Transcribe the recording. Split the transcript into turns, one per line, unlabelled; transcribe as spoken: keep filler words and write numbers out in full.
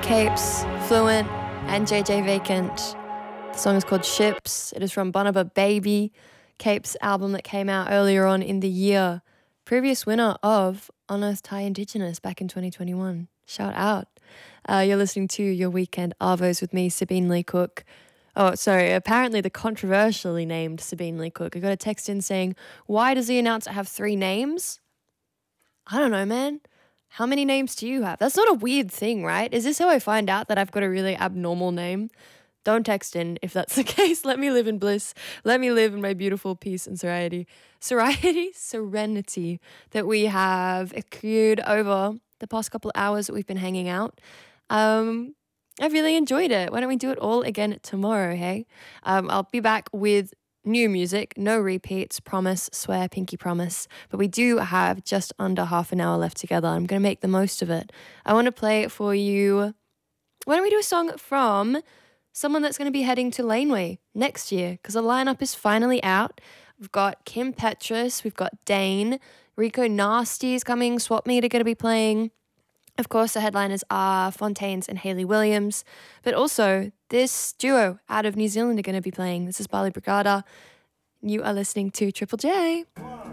Capes, Fluent, and J J Vacant. The song is called Ships. It is from Bonaba Baby, Capes' album that came out earlier on in the year. Previous winner of Unearthed High Indigenous back in twenty twenty-one. Shout out. Uh, you're listening to Your Weekend Arvos with me, Sabine Lee Cook. Oh, sorry, apparently the controversially named Sabine Lee Cook. I got a text in saying, why does the announcer have three names? I don't know, man. How many names do you have? That's not a weird thing, right? Is this how I find out that I've got a really abnormal name? Don't text in if that's the case. Let me live in bliss. Let me live in my beautiful peace and serenity. Serenity? Serenity that we have accrued over the past couple of hours that we've been hanging out. Um, I really enjoyed it. Why don't we do it all again tomorrow, hey? Um, I'll be back with new music, no repeats, promise, swear, pinky promise. But we do have just under half an hour left together. I'm going to make the most of it. I want to play for you. Why don't we do a song from someone that's going to be heading to Laneway next year? Because the lineup is finally out. We've got Kim Petras, we've got Dane, Rico Nasty is coming, Swap Meet are going to be playing. Of course, the headliners are Fontaines and Hayley Williams, but also this duo out of New Zealand are going to be playing. This is Bali Brigada. You are listening to Triple J.